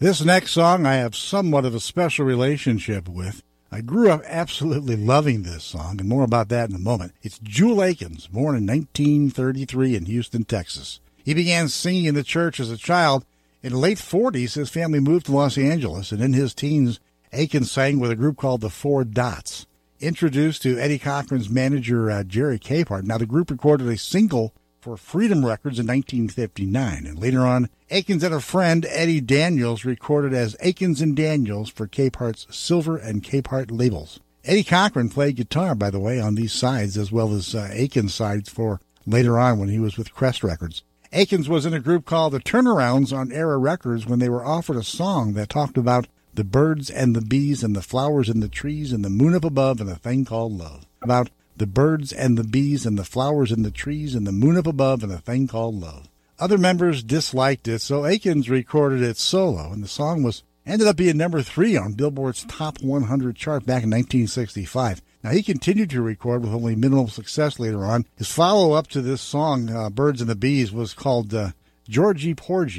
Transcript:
This next song I have somewhat of a special relationship with. I grew up absolutely loving this song, and more about that in a moment. It's Jewel Akins, born in 1933 in Houston, Texas. He began singing in the church as a child. In the late 40s, his family moved to Los Angeles, and in his teens, Akins sang with a group called the Four Dots. Introduced to Eddie Cochran's manager, Jerry Capehart. Now, the group recorded a single for Freedom Records in 1959, and later on, Akins and a friend, Eddie Daniels, recorded as Akins and Daniels for Capehart's Silver and Capehart labels. Eddie Cochran played guitar, by the way, on these sides, as well as Akins' sides for later on when he was with Crest Records. Akins was in a group called the Turnarounds on Era Records when they were offered a song that talked about the birds and the bees and the flowers and the trees and the moon up above and a thing called love. About the birds and the bees and the flowers and the trees and the moon up above and a thing called love. Other members disliked it, so Akins recorded it solo, and the song ended up being number 3 on Billboard's Top 100 chart back in 1965. Now, he continued to record with only minimal success later on. His follow-up to this song, Birds and the Bees, was called Georgie Porgy.